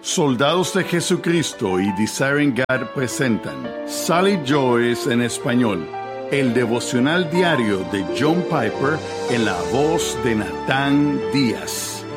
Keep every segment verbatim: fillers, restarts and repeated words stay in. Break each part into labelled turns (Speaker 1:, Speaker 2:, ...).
Speaker 1: Soldados de Jesucristo y Desiring God presentan Sally Joyce en español, el devocional diario de John Piper en la voz de Natán Díaz.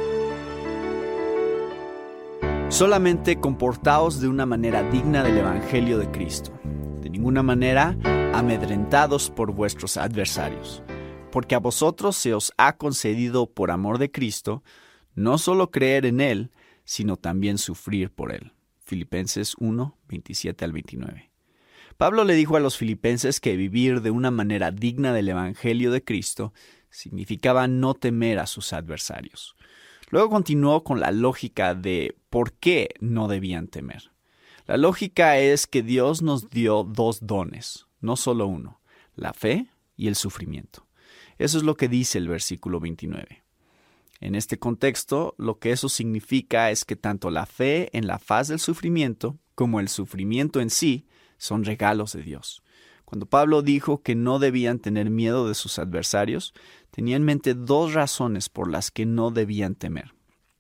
Speaker 2: Solamente comportaos de una manera digna del Evangelio de Cristo, de ninguna manera amedrentados por vuestros adversarios, porque a vosotros se os ha concedido por amor de Cristo, no solo creer en Él, sino también sufrir por Él. Filipenses uno, veintisiete al veintinueve. Pablo le dijo a los filipenses que vivir de una manera digna del Evangelio de Cristo significaba no temer a sus adversarios. Luego continuó con la lógica de por qué no debían temer. La lógica es que Dios nos dio dos dones, no solo uno, la fe y el sufrimiento. Eso es lo que dice el versículo veintinueve. En este contexto, lo que eso significa es que tanto la fe en la faz del sufrimiento como el sufrimiento en sí son regalos de Dios. Cuando Pablo dijo que no debían tener miedo de sus adversarios, tenía en mente dos razones por las que no debían temer.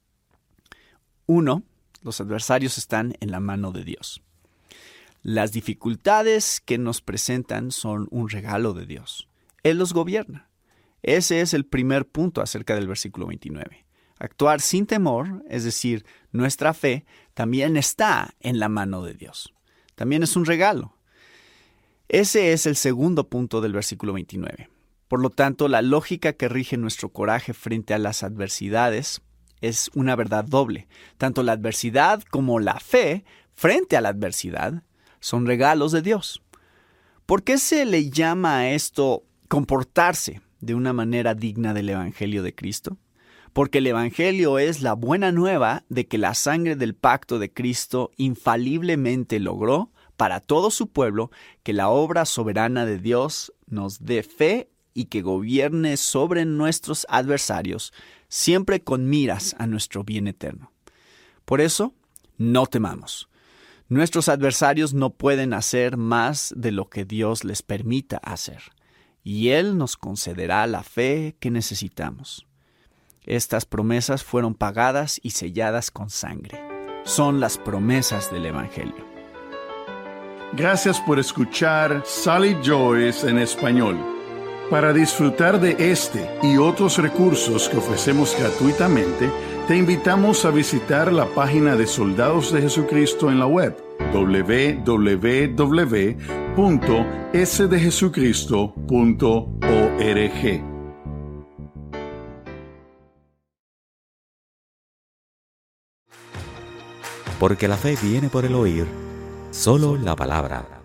Speaker 2: Uno, los adversarios están en la mano de Dios. Las dificultades que nos presentan son un regalo de Dios. Él los gobierna. Ese es el primer punto acerca del versículo veintinueve. Actuar sin temor, es decir, nuestra fe, también está en la mano de Dios. También es un regalo. Ese es el segundo punto del versículo veintinueve. Por lo tanto, la lógica que rige nuestro coraje frente a las adversidades es una verdad doble. Tanto la adversidad como la fe frente a la adversidad son regalos de Dios. ¿Por qué se le llama a esto comportarse de una manera digna del Evangelio de Cristo? Porque el Evangelio es la buena nueva de que la sangre del pacto de Cristo infaliblemente logró para todo su pueblo que la obra soberana de Dios nos dé fe y que gobierne sobre nuestros adversarios, siempre con miras a nuestro bien eterno. Por eso, no temamos. Nuestros adversarios no pueden hacer más de lo que Dios les permita hacer, y Él nos concederá la fe que necesitamos. Estas promesas fueron pagadas y selladas con sangre. Son las promesas del Evangelio.
Speaker 1: Gracias por escuchar Sally Joyce en español. Para disfrutar de este y otros recursos que ofrecemos gratuitamente, te invitamos a visitar la página de Soldados de Jesucristo en la web doble u doble u doble u punto s de jesucristo punto org.
Speaker 3: Porque la fe viene por el oír, solo la palabra.